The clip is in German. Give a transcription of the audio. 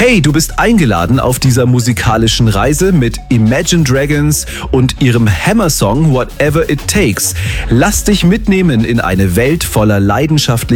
Hey, du bist eingeladen auf dieser musikalischen Reise mit Imagine Dragons und ihrem Hammer-Song Whatever It Takes. Lass dich mitnehmen in eine Welt voller leidenschaftlicher